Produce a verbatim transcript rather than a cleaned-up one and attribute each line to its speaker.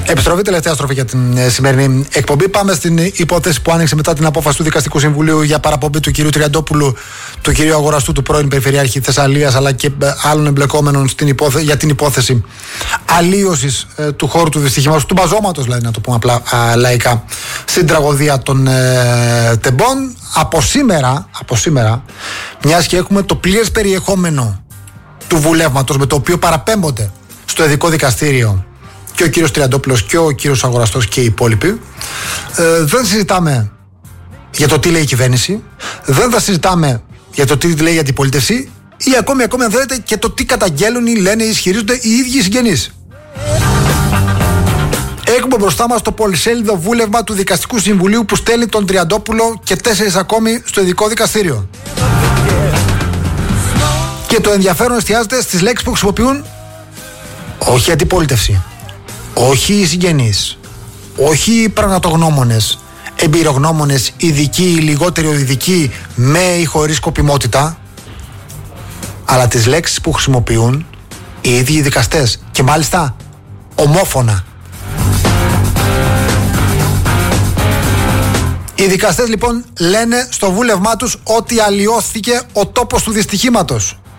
Speaker 1: Επιστροφή, τελευταία στροφή για την ε, σημερινή εκπομπή. Πάμε στην υπόθεση που άνοιξε μετά την απόφαση του Δικαστικού Συμβουλίου για παραπομπή του κυρίου Τριαντόπουλου, του κυρίου Αγοραστού, του πρώην Περιφερειάρχη Θεσσαλίας, αλλά και ε, άλλων εμπλεκόμενων στην υπόθε, για την υπόθεση αλλίωσης ε, του χώρου του δυστυχήματος, του μπαζώματος, δηλαδή, να το πούμε απλά α, λαϊκά, στην τραγωδία των ε, τεμπών. Από σήμερα, από σήμερα, μιας και έχουμε το πλήρες περιεχόμενο του βουλεύματος με το οποίο παραπέμπονται στο ειδικό δικαστήριο και ο κύριος Τριαντόπουλος και ο κύριος Αγοραστός και οι υπόλοιποι, ε, δεν συζητάμε για το τι λέει η κυβέρνηση, δεν θα συζητάμε για το τι λέει η αντιπολίτευση ή ακόμη, ακόμη αν θέλετε, και το τι καταγγέλουν ή λένε ή ισχυρίζονται οι ίδιοι οι συγγενείς. Έχουμε μπροστά μας το πολυσέλιδο βούλευμα του Δικαστικού Συμβουλίου που στέλνει τον Τριαντόπουλο και τέσσερις ακόμη στο ειδικό δικαστήριο. Και το ενδιαφέρον εστιάζεται στις λέξεις που χρησιμοποιούν όχι η αντιπολίτευση, όχι οι συγγενείς, όχι οι πραγματογνώμονες, εμπειρογνώμονες, ειδικοί ή λιγότερο ειδικοί, με ή χωρίς σκοπιμότητα, αλλά τις λέξεις που χρησιμοποιούν οι ίδιοι οι δικαστές, και μάλιστα ομόφωνα. Οι δικαστές λοιπόν λένε στο βούλευμά τους ότι αλλοιώθηκε ο τόπος του δυστυχήματος.